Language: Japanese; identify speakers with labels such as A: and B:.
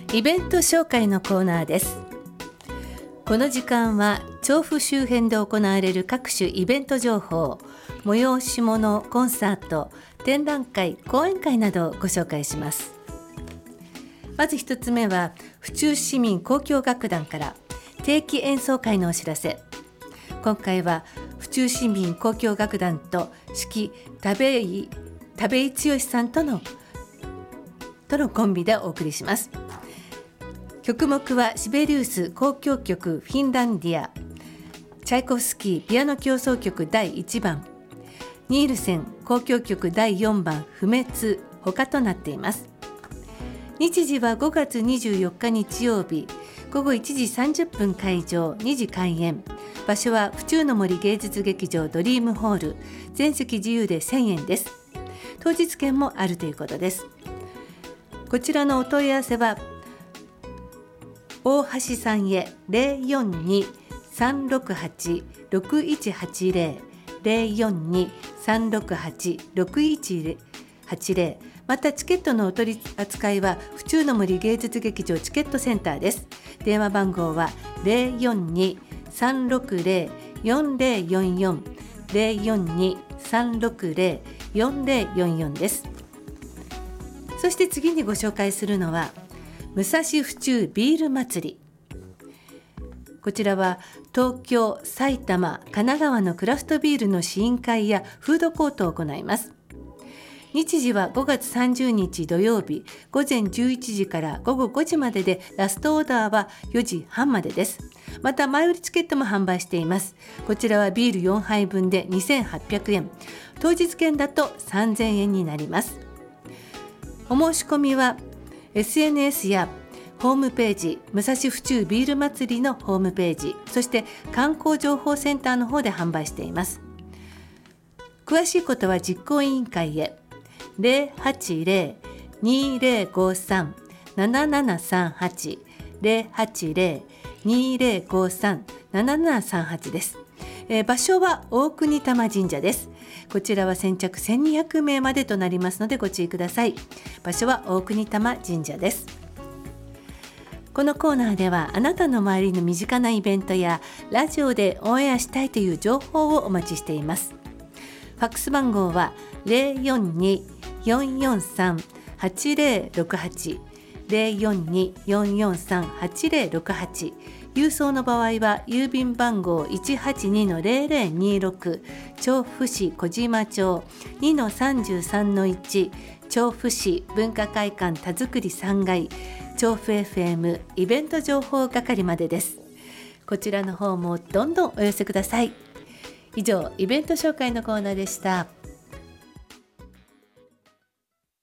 A: イベント紹介のコーナーです。この時間は調布周辺で行われる各種イベント情報、催し物、コンサート、展覧会、講演会などをご紹介します。まず一つ目は府中市民交響楽団から定期演奏会のお知らせ。今回は府中市民交響楽団と指揮田部井剛さんとのコンビでお送りします。曲目はシベリウス交響曲フィンランディア、チャイコフスキーピアノ協奏曲第1番、ニールセン交響曲第4番不滅他となっています。日時は5月24日日曜日午後1時30分会場、2時開演。場所は府中の森芸術劇場ドリームホール、全席自由で1000円です。当日券もあるということです。こちらのお問い合わせは大橋さんへ 042-368-6180 042-368-6180。またチケットのお取り扱いは府中の森芸術劇場チケットセンターです。電話番号は 042-360-4044 042-360-4044 です。そして次にご紹介するのは武蔵府中ビール祭り。こちらは東京、埼玉、神奈川のクラフトビールの試飲会やフードコートを行います。日時は5月30日土曜日午前11時から午後5時までで、ラストオーダーは4時半までです。また前売りチケットも販売しています。こちらはビール4杯分で2800円、当日券だと3000円になります。お申し込みは SNS やホームページ、武蔵府中ビール祭りのホームページ、そして観光情報センターの方で販売しています。詳しいことは実行委員会へ 080-2053-7738 080-2053-7738 です。場所は大国玉神社です。こちらは先着1200名までとなりますのでご注意ください。場所は大国玉神社です。このコーナーではあなたの周りの身近なイベントやラジオでオンエアしたいという情報をお待ちしています。ファックス番号は 042-443-8068 042-443-8068。郵送の場合は郵便番号 182-0026 調布市小島町 2-33-1 調布市文化会館田作り3階調布 FM イベント情報係までです。こちらの方もどんどんお寄せください。以上、イベント紹介のコーナーでした。